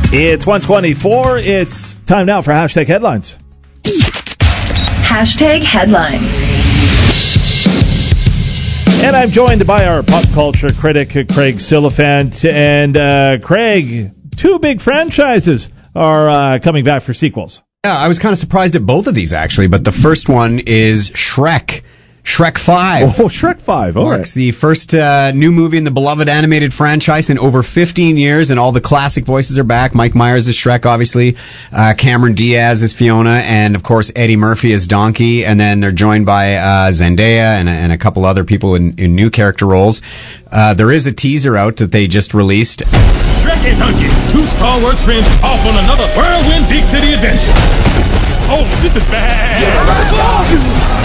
It's 1:24. It's time now for Hashtag Headlines. Hashtag Headline. And I'm joined by our pop culture critic, Craig Silliphant. And Craig, two big franchises are coming back for sequels. Yeah, I was kind of surprised at both of these, actually, but the first one is Shrek. Shrek 5. Oh, Shrek 5. All Marks the first new movie in the beloved animated franchise in over 15 years, and all the classic voices are back. Mike Myers is Shrek, obviously. Cameron Diaz is Fiona, and, of course, Eddie Murphy is Donkey. And then they're joined by Zendaya and a couple other people in new character roles. There is a teaser out that they just released. Shrek and Donkey, two Star Wars friends off on another whirlwind big city adventure. Oh, this is bad.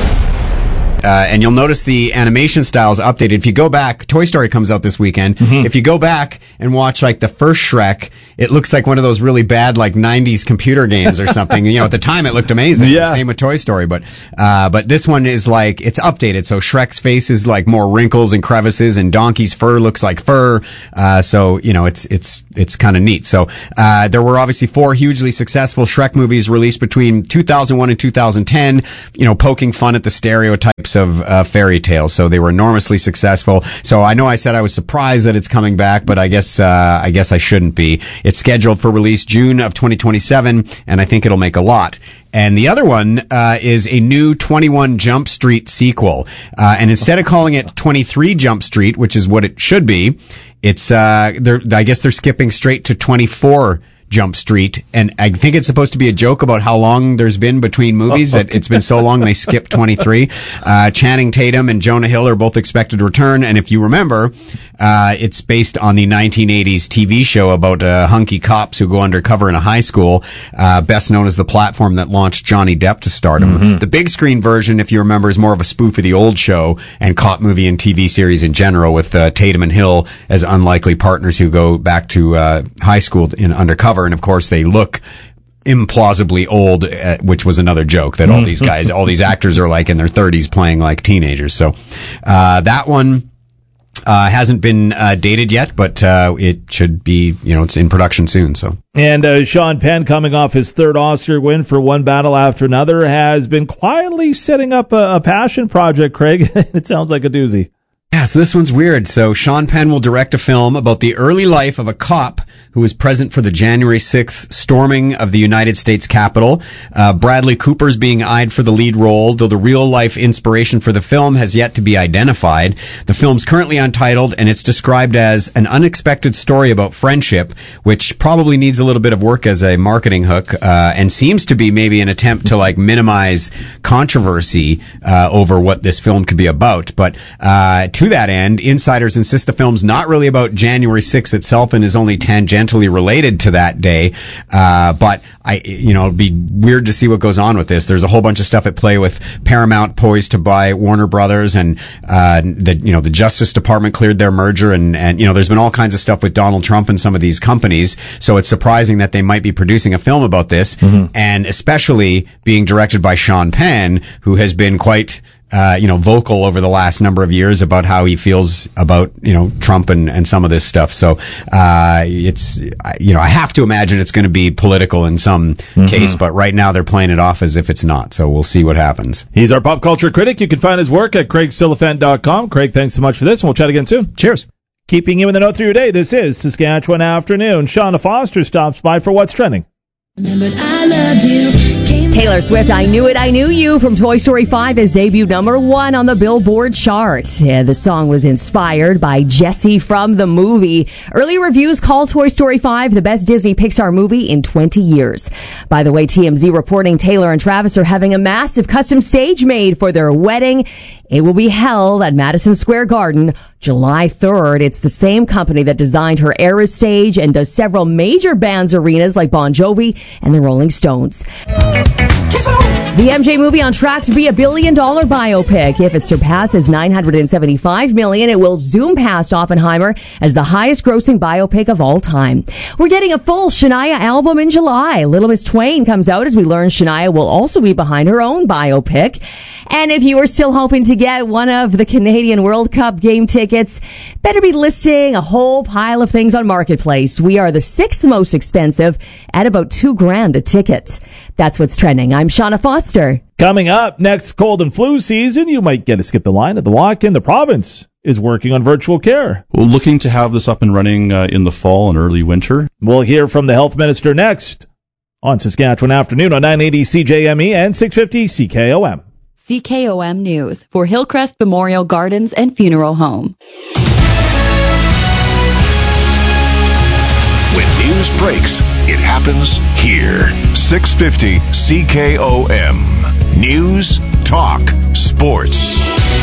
And you'll notice the animation style is updated. If you go back, Toy Story comes out this weekend. Mm-hmm. If you go back and watch like the first Shrek, it looks like one of those really bad like 90s computer games or something. You know, at the time it looked amazing. Yeah. Same with Toy Story, but this one is like, it's updated. So Shrek's face is like more wrinkles and crevices, and Donkey's fur looks like fur. So, you know, it's kind of neat. So there were obviously 4 hugely successful Shrek movies released between 2001 and 2010, you know, poking fun at the stereotypes of fairy tales. So they were enormously successful. So I know I said I was surprised that it's coming back, but I guess I shouldn't be. It's scheduled for release June of 2027, and I think it'll make a lot. And the other one is a new 21 Jump Street sequel. And instead of calling it 23 Jump Street, which is what it should be, it's I guess they're skipping straight to 24 Jump Street, and I think it's supposed to be a joke about how long there's been between movies, that it's been so long they skipped 23. Channing Tatum and Jonah Hill are both expected to return, and if you remember, it's based on the 1980s TV show about hunky cops who go undercover in a high school, best known as the platform that launched Johnny Depp to stardom. Mm-hmm. The big screen version, if you remember, is more of a spoof of the old show and cop movie and TV series in general, with Tatum and Hill as unlikely partners who go back to high school in undercover. And of course they look implausibly old, which was another joke that all these guys, all these actors are like in their 30s playing like teenagers. So that one hasn't been dated yet, but it should be, you know, it's in production soon. So. And Sean Penn, coming off his 3rd Oscar win for One Battle After Another, has been quietly setting up a passion project, Craig. It sounds like a doozy. Yeah, so this one's weird. So Sean Penn will direct a film about the early life of a cop who was present for the January 6th storming of the United States Capitol. Bradley Cooper's being eyed for the lead role, though the real-life inspiration for the film has yet to be identified. The film's currently untitled, and it's described as an unexpected story about friendship, which probably needs a little bit of work as a marketing hook, and seems to be maybe an attempt to like minimize controversy over what this film could be about. But to that end, insiders insist the film's not really about January 6th itself and is only tangentially related to that day. But it'd be weird to see what goes on with this. There's a whole bunch of stuff at play with Paramount poised to buy Warner Brothers, and the Justice Department cleared their merger, and there's been all kinds of stuff with Donald Trump and some of these companies. So it's surprising that they might be producing a film about this, and especially being directed by Sean Penn, who has been quite vocal over the last number of years about how he feels about, Trump and some of this stuff. So, I have to imagine it's going to be political in some case, but right now they're playing it off as if it's not. So we'll see what happens. He's our pop culture critic. You can find his work at CraigSilliphant.com. Craig, thanks so much for this, and we'll chat again soon. Cheers. Keeping you in the know through your day, this is Saskatchewan Afternoon. Shauna Foster stops by for What's Trending. Taylor Swift, I Knew It, I Knew You from Toy Story 5 is debuted #1 on the Billboard chart. Yeah, the song was inspired by Jessie from the movie. Early reviews call Toy Story 5 the best Disney Pixar movie in 20 years. By the way, TMZ reporting Taylor and Travis are having a massive custom stage made for their wedding. It will be held at Madison Square Garden July 3rd. It's the same company that designed her Eras stage and does several major bands arenas like Bon Jovi and the Rolling Stones. The MJ movie on track to be a $1 billion biopic. If it surpasses $975 million, it will zoom past Oppenheimer as the highest grossing biopic of all time. We're getting a full Shania album in July. Little Miss Twain comes out as we learn Shania will also be behind her own biopic. And if you are still hoping to get one of the Canadian World Cup game tickets, better be listing a whole pile of things on Marketplace. We are the 6th most expensive at about $2,000 a ticket. That's what's trending. I'm Shauna Foster. Coming up, next cold and flu season, you might get to skip the line at the walk-in. The province is working on virtual care. We're looking to have this up and running in the fall and early winter. We'll hear from the health minister next on Saskatchewan Afternoon on 980 CJME and 650 CKOM. CKOM News for Hillcrest Memorial Gardens and Funeral Home. When news breaks, it happens here. 650 CKOM. News, talk, sports.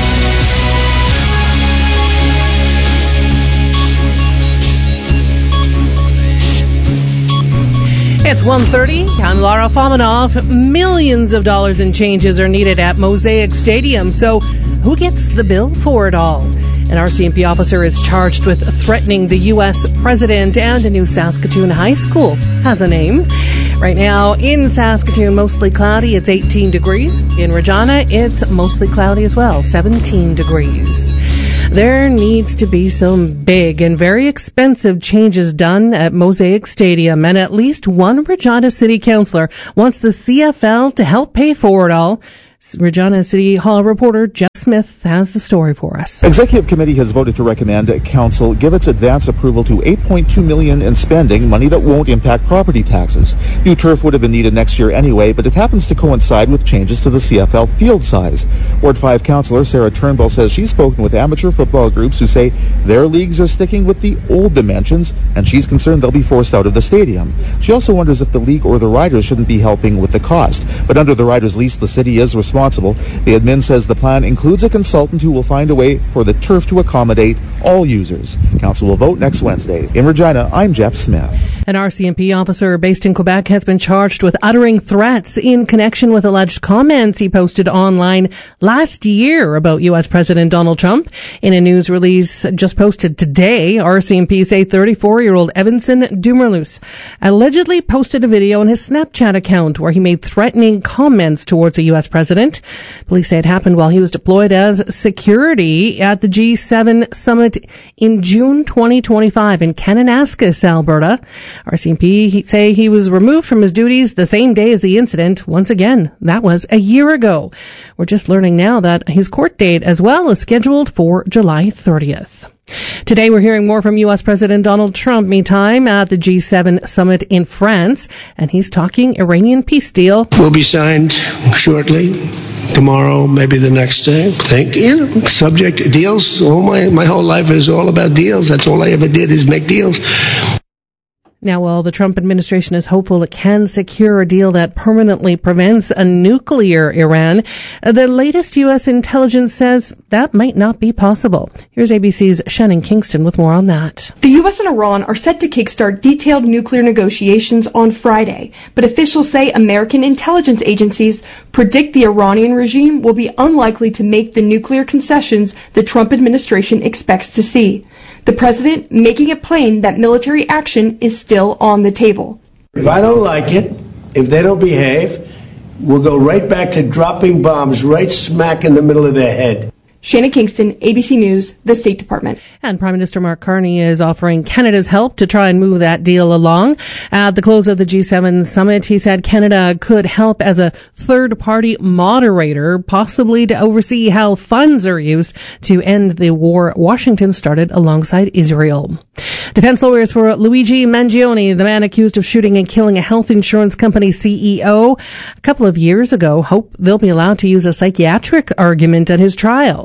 It's 1:30. I'm Laura Fominov. Millions of dollars in changes are needed at Mosaic Stadium. So who gets the bill for it all? An RCMP officer is charged with threatening the U.S. president, and a new Saskatoon high school has a name. Right now in Saskatoon, mostly cloudy. It's 18 degrees. In Regina, it's mostly cloudy as well, 17 degrees. There needs to be some big and very expensive changes done at Mosaic Stadium, and at least one Regina City Councillor wants the CFL to help pay for it all. Regina City Hall reporter Jeff Smith has the story for us. Executive Committee has voted to recommend Council give its advance approval to $8.2 million in spending, money that won't impact property taxes. New turf would have been needed next year anyway, but it happens to coincide with changes to the CFL field size. Ward 5 Councillor Sarah Turnbull says she's spoken with amateur football groups who say their leagues are sticking with the old dimensions, and she's concerned they'll be forced out of the stadium. She also wonders if the league or the riders shouldn't be helping with the cost. But under the riders' lease, the city is responsible. The admin says the plan includes a consultant who will find a way for the turf to accommodate all users. Council will vote next Wednesday. In Regina, I'm Jeff Smith. An RCMP officer based in Quebec has been charged with uttering threats in connection with alleged comments he posted online last year about U.S. President Donald Trump. In a news release just posted today, RCMP say 34-year-old Evanson Dumerlus allegedly posted a video on his Snapchat account where he made threatening comments towards the U.S. president. Police say it happened while he was deployed as security at the G7 summit in June 2025 in Kananaskis, Alberta. RCMP say he was removed from his duties the same day as the incident. Once again, that was a year ago. We're just learning now that his court date as well is scheduled for July 30th. Today we're hearing more from U.S. President Donald Trump, meantime, at the G7 summit in France, and he's talking Iranian peace deal. Will be signed shortly, tomorrow, maybe the next day. Subject deals. My whole life is all about deals. That's all I ever did is make deals. Now, while the Trump administration is hopeful it can secure a deal that permanently prevents a nuclear Iran, the latest U.S. intelligence says that might not be possible. Here's ABC's Shannon Kingston with more on that. The U.S. and Iran are set to kickstart detailed nuclear negotiations on Friday, but officials say American intelligence agencies predict the Iranian regime will be unlikely to make the nuclear concessions the Trump administration expects to see. The president making it plain that military action is still on the table. If I don't like it, if they don't behave, we'll go right back to dropping bombs right smack in the middle of their head. Shannon Kingston, ABC News, the State Department. And Prime Minister Mark Carney is offering Canada's help to try and move that deal along. At the close of the G7 summit, he said Canada could help as a third-party moderator, possibly to oversee how funds are used to end the war Washington started alongside Israel. Defense lawyers for Luigi Mangione, the man accused of shooting and killing a health insurance company CEO a couple of years ago, hope they'll be allowed to use a psychiatric argument at his trial.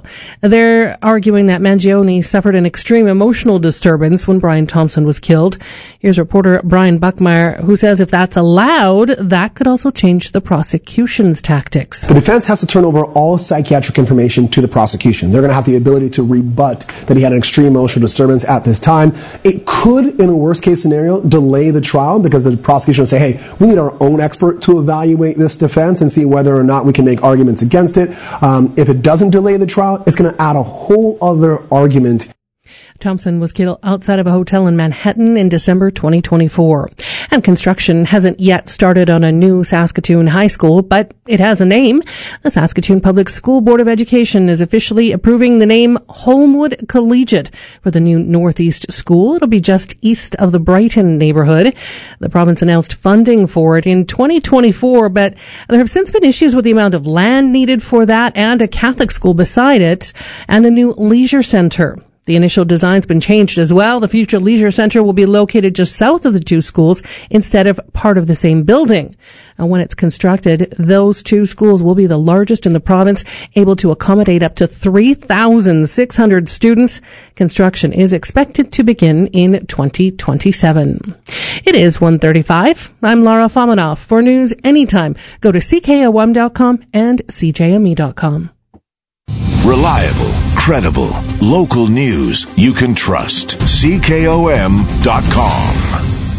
They're arguing that Mangione suffered an extreme emotional disturbance when Brian Thompson was killed. Here's reporter Brian Buckmeyer, who says if that's allowed, that could also change the prosecution's tactics. The defense has to turn over all psychiatric information to the prosecution. They're going to have the ability to rebut that he had an extreme emotional disturbance at this time. It could, in a worst-case scenario, delay the trial because the prosecution will say, hey, we need our own expert to evaluate this defense and see whether or not we can make arguments against it. If it doesn't delay the trial, it's going to add a whole other argument. Thompson was killed outside of a hotel in Manhattan in December 2024. And construction hasn't yet started on a new Saskatoon high school, but it has a name. The Saskatoon Public School Board of Education is officially approving the name Holmwood Collegiate for the new Northeast School. It'll be just east of the Brighton neighborhood. The province announced funding for it in 2024, but there have since been issues with the amount of land needed for that and a Catholic school beside it and a new leisure center. The initial design's been changed as well. The future leisure center will be located just south of the two schools instead of part of the same building. And when it's constructed, those two schools will be the largest in the province, able to accommodate up to 3,600 students. Construction is expected to begin in 2027. It is 1:35. I'm Lara Fominov. For news anytime, go to CKOM.com and CJME.com. Reliable, credible, local news you can trust. CKOM.com.